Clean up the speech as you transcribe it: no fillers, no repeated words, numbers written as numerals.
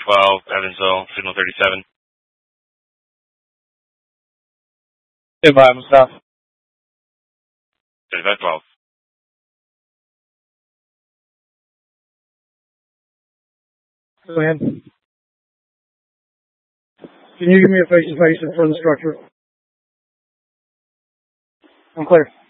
3512, Evansville, signal 37. Stand by, Mustafa. 3512. Go ahead. Can you give me a face-to-face in front of the structure? I'm clear.